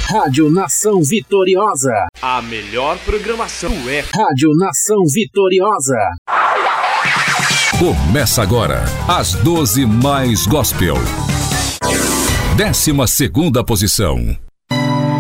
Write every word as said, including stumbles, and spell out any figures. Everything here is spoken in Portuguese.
Rádio Nação Vitoriosa. A melhor programação é Rádio Nação Vitoriosa. Começa agora, às doze mais gospel. Décima segunda posição.